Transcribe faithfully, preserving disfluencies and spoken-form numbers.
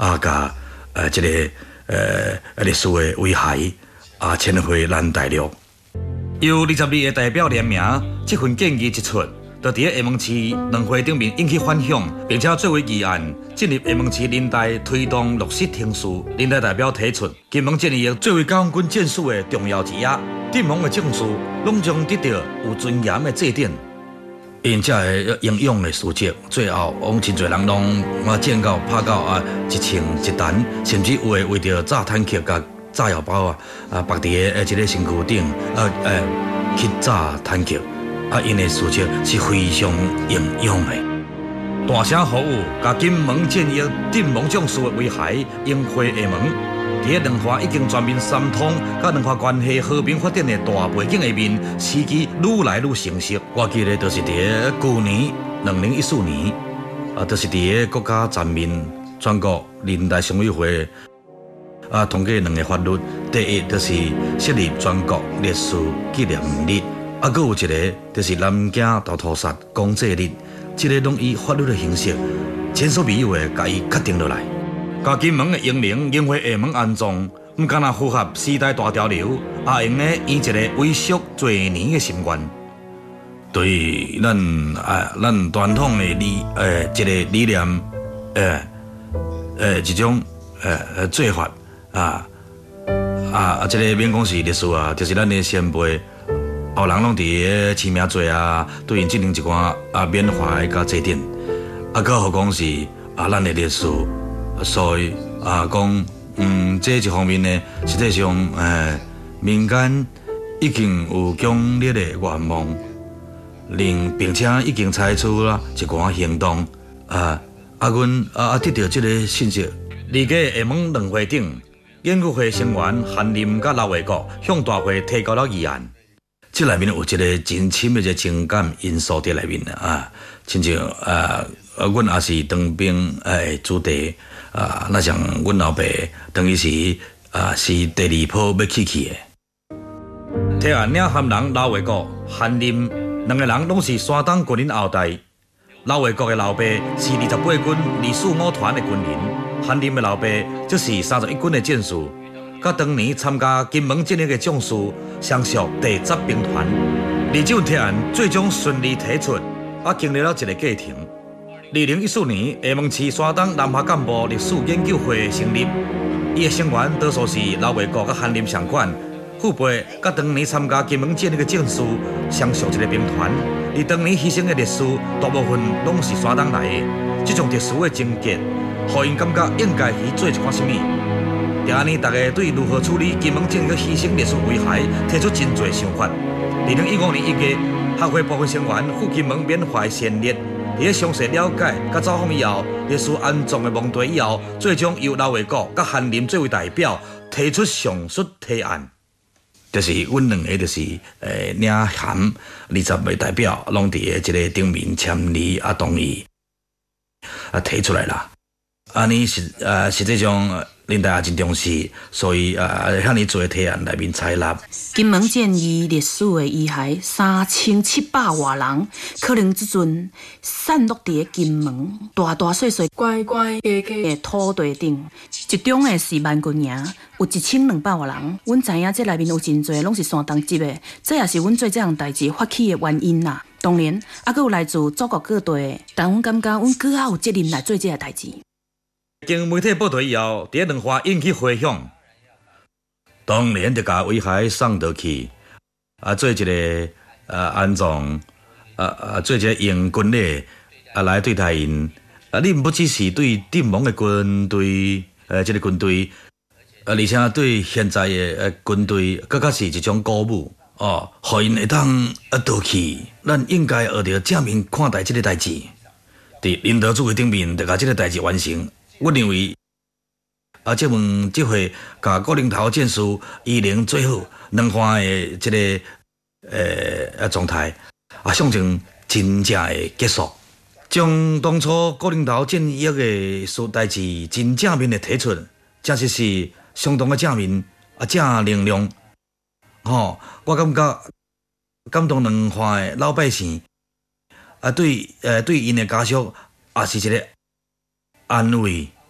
啊，甲呃这个呃历史的遗骸啊迁回咱大陆。由二十二个代表联名，这份建议一出，就伫下门市两会顶面引起反响，并且作为议案进入下门市人大推动落实听事。人大代表提出，金门建议作为解放军建署的重要之一，阵亡的将士拢将得到有尊严的祭奠。因这个英勇的事迹，最后往真侪人拢啊战到拍到啊一清一单，甚至有的为着炸坦克甲炸药包啊啊，绑伫个一个身躯顶啊呃去炸坦克啊，因的事迹是非常英勇的。大声呼吁，甲金门建议阵亡将士的遗骸迎回厦门。伫两岸已经全面三通，甲两岸关系和平发展的大背景下面，时机愈来愈成熟。我记得就是伫去年二零一四年，啊，就是伫国家全面全国人大常委会啊通过两个法律，第一就是设立全国烈士纪念日，啊，搁有一个就是南京大屠杀公祭日，这个拢以法律的形式前所未有的甲伊确定落来。甲金门的英灵迎回厦门安葬，唔敢若符合时代大潮流，也用咧圆一个维续多年的心愿。对于咱啊，咱传统的理诶一个理念，诶诶一种诶做法啊啊啊，这个免讲是历史啊，就是咱的先辈，后人拢伫个起名做啊，对因进行一寡啊缅怀甲祭奠，啊，更何况是啊咱的历史。所以啊，讲嗯，这一方面呢，实际上诶，民间已经有强烈的愿望，令并且已经采取了一寡行动啊啊，阮啊啊得到这个信息。二个厦门两会顶，研究会成员韩林甲刘卫国向大会提交了议案。这内面有一个真深的一个情感因素在内面啊，亲像啊，阮也是当兵诶子弟。啊，那像阮老爸，等于是啊是第二波要起去的。提案领含人刘卫国、韩林两个人拢是山东军人后代。刘卫国的老爸是二十八军二四五团的军人，韩林的老爸则是三十一军的战士。甲当年参加金门战役的将士，相属第十兵团。而这份提案最终顺利提出，啊，经历了一个过程。二零一四年，厦门市山东南华干部历史研究会成立，伊的成员多数是刘卫国甲韩林上管，父辈甲当年参加金门战役的战士相属一个兵团，而当年牺牲的烈士大部分拢是山东来的。这种特殊的情节，互因感觉应该去做一款什么。第二年，大家对如何处理金门战役牺牲烈士遗骸提出真侪想法。二零一五年一月，学会部分成员赴金门缅怀先烈。伫详细了解、甲走访以后，烈士安葬的墓地以后，最终由刘卫国、甲韩林作为代表提出上述提案。就是阮两个就是诶领函二十个代表，拢伫个即个顶面签字啊同意啊提出来啦。安尼实啊实际上人大也真重视，所以啊遐尼做提案内面采纳。 金门战役历史的遗骸三千七百外人，可能即阵散落伫金门大大细细、乖乖家家的土地顶，集中的是万军营，有一千两百外人。阮知影这内面有真侪拢是山东籍的，这也是阮做这样代志发起的原因啦。当然，还佫有来自祖国各地，但阮感觉阮更加有责任来做这个代志。 经媒体报道以后，伫两岸引起回响，当然就把遗骸送倒去，啊，做一个呃安葬，啊啊，做一个用军礼啊来对待因。啊，你不只是对阵亡的军队，呃，这个军队，啊，而且对现在的呃军队，更加是一种鼓舞哦，互因会当啊倒去。咱应该学着正面看待这个代志，伫领导主义顶面，就把这个代志完成。我认为，啊，这份这回甲国领头战士依然做好两岸的这个呃啊状态，啊，象征真正的结束，将当初国领头战役的事代志真正面的提出，真实是相当的正面啊，正能量。吼、哦，我感觉感动两岸的老百姓，啊，对呃对因的家属也是一个安慰。